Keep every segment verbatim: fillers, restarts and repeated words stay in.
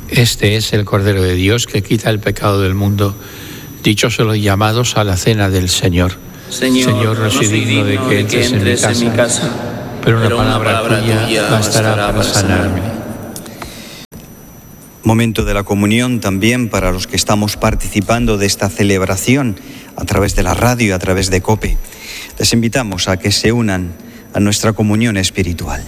Este es el Cordero de Dios que quita el pecado del mundo. Dichosos los llamados a la cena del Señor. Señor, Señor, no soy digno de que entres en mi casa, en mi casa pero una palabra, palabra tuya, tuya bastará para sanarme. Momento de la comunión también para los que estamos participando de esta celebración a través de la radio, a través de COPE. Les invitamos a que se unan a nuestra comunión espiritual.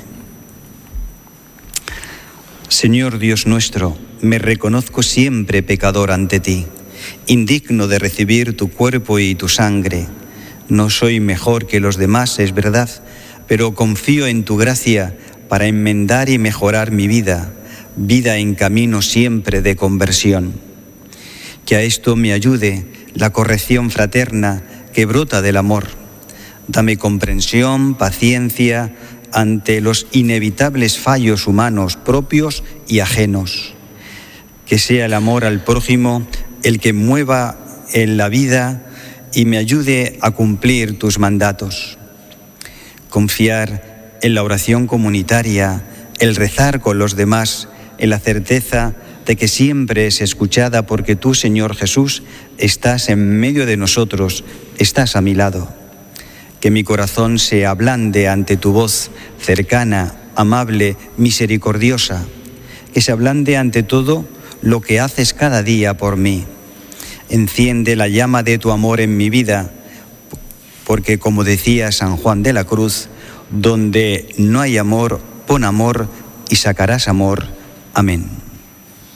Señor Dios nuestro, me reconozco siempre pecador ante ti, indigno de recibir tu cuerpo y tu sangre. No soy mejor que los demás, es verdad, pero confío en tu gracia para enmendar y mejorar mi vida, vida en camino siempre de conversión. Que a esto me ayude la corrección fraterna que brota del amor. Dame comprensión, paciencia ante los inevitables fallos humanos propios y ajenos. Que sea el amor al prójimo el que mueva en la vida y me ayude a cumplir tus mandatos. Confiar en la oración comunitaria, el rezar con los demás, en la certeza de que siempre es escuchada porque tú, Señor Jesús, estás en medio de nosotros, estás a mi lado. Que mi corazón se ablande ante tu voz cercana, amable, misericordiosa. Que se ablande ante todo lo que haces cada día por mí. Enciende la llama de tu amor en mi vida, porque como decía San Juan de la Cruz, donde no hay amor, pon amor y sacarás amor. Amén.